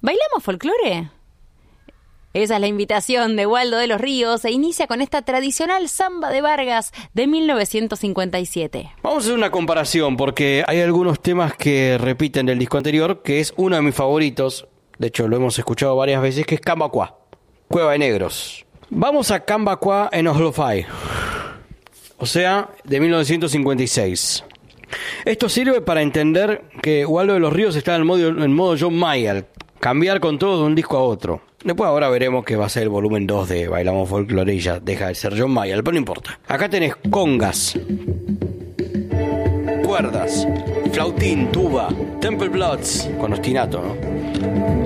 ¿Bailamos folclore? Esa es la invitación de Waldo de los Ríos e inicia con esta tradicional samba de Vargas de 1957. Vamos a hacer una comparación porque hay algunos temas que repiten del disco anterior, que es uno de mis favoritos, de hecho lo hemos escuchado varias veces, que es Cambacuá, Cueva de Negros. Vamos a Cambacuá en Oslofai, o sea, de 1956. Esto sirve para entender que Waldo de los Ríos está en modo John Mayer, cambiar con todo de un disco a otro. Después ahora veremos que va a ser el volumen 2 de Bailamos Folclore y ya deja de ser John Mayer, pero no importa. Acá tenés congas, cuerdas, flautín, tuba, Temple Bloods, con ostinato, ¿no?